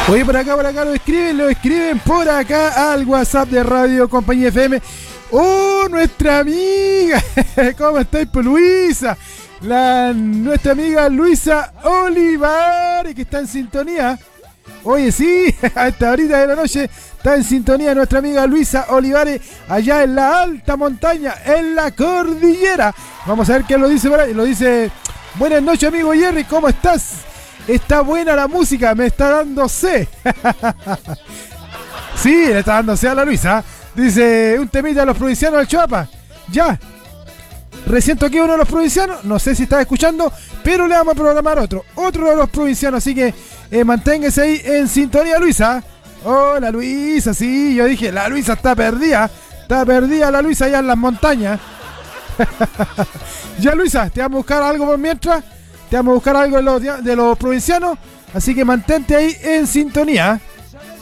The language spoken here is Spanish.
Oye, por acá lo escriben por acá al WhatsApp de Radio Compañía FM. ¡Oh, nuestra amiga! ¿Cómo estáis, pues, Luisa? Nuestra amiga Luisa Olivares, que está en sintonía. Oye, sí, a esta horita de la noche está en sintonía nuestra amiga Luisa Olivares, allá en la alta montaña, en la cordillera. Vamos a ver qué lo dice por ahí. Lo dice: buenas noches, amigo Jerry, ¿cómo estás? Está buena la música, me está dando sed. Sí, le está dando sed a la Luisa. Dice: un temita de los provincianos del Choapa. Ya. Recién toqué uno de los provincianos, no sé si está escuchando, pero le vamos a programar otro de los provincianos, así que manténgase ahí en sintonía, Luisa. Hola, Luisa, sí, yo dije, la Luisa está perdida la Luisa allá en las montañas. Ya, Luisa, te vamos a buscar algo por mientras, te vamos a buscar algo de los provincianos, así que mantente ahí en sintonía.